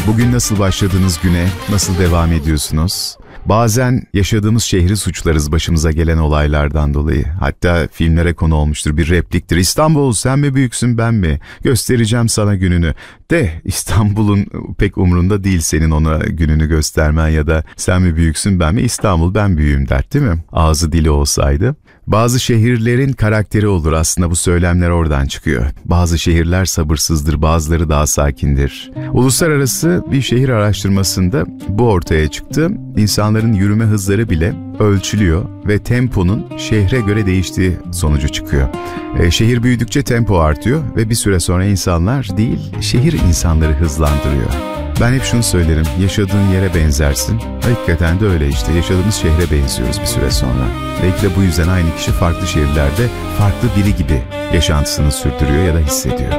Bugün nasıl başladınız güne, nasıl devam ediyorsunuz? Bazen yaşadığımız şehri suçlarız başımıza gelen olaylardan dolayı. Hatta filmlere konu olmuştur, bir repliktir. İstanbul sen mi büyüksün ben mi? Göstereceğim sana gününü. De İstanbul'un pek umrunda değil senin ona gününü göstermen ya da sen mi büyüksün ben mi? İstanbul ben büyüğüm der değil mi? Ağzı dili olsaydı. Bazı şehirlerin karakteri olur, aslında bu söylemler oradan çıkıyor. Bazı şehirler sabırsızdır, bazıları daha sakindir. Uluslararası bir şehir araştırmasında bu ortaya çıktı. İnsanların yürüme hızları bile ölçülüyor ve temponun şehre göre değiştiği sonucu çıkıyor. Şehir büyüdükçe tempo artıyor ve bir süre sonra insanlar değil, şehir insanları hızlandırıyor. Ben hep şunu söylerim, yaşadığın yere benzersin. Hakikaten de öyle işte, yaşadığımız şehre benziyoruz bir süre sonra. Belki de bu yüzden aynı kişi farklı şehirlerde farklı biri gibi yaşantısını sürdürüyor ya da hissediyor.